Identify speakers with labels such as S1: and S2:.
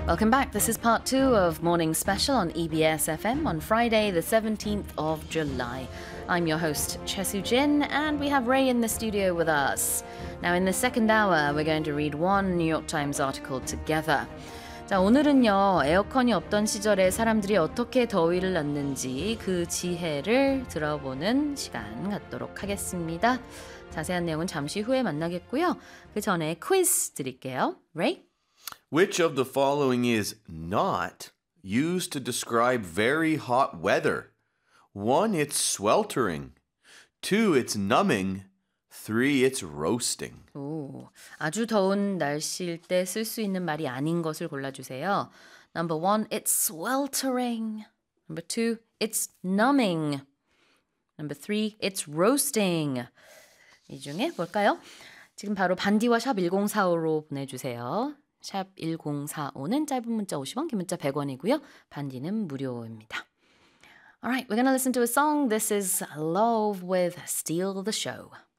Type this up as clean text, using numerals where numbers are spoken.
S1: Welcome back. This is part 2 of Morning Special on EBS FM on Friday, the 17th of July. I'm your host, Choi Soo-jin, and we have Ray in the studio with us. Now, in the second hour, we're going to read one New York Times article together. 자, 오늘은요, 에어컨이 없던 시절에 사람들이 어떻게 더위를 났는지 그 지혜를 들어보는 시간 갖도록 하겠습니다. 자세한 내용은 잠시 후에 만나겠고요. 그 전에 퀴즈 드릴게요. Ray?
S2: Which of the following is not used to describe very hot weather? 1. It's sweltering. 2. It's numbing. 3. It's roasting.
S1: 오, 아주 더운 날씨일 때 쓸 수 있는 말이 아닌 것을 골라주세요. Number 1, it's sweltering. Number 2, it's numbing. Number 3, it's roasting. 이 중에 뭘까요? 지금 바로 반디와 샵 1045로 보내주세요. 샵 1045는 짧은 문자 50원, 긴 문자 100원이고요. 반디는 무료입니다. Alright, we're going to listen to a song. This is Love with Steal the Show.